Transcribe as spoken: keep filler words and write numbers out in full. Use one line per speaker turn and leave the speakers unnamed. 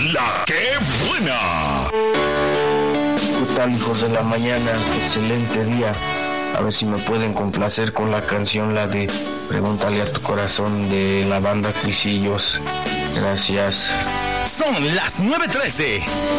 La que buena.
¿Qué tal, hijos de la mañana? Excelente día. A ver si me pueden complacer con la canción, la de Pregúntale a tu corazón, de la banda Crisillos. Gracias.
Son las nueve trece.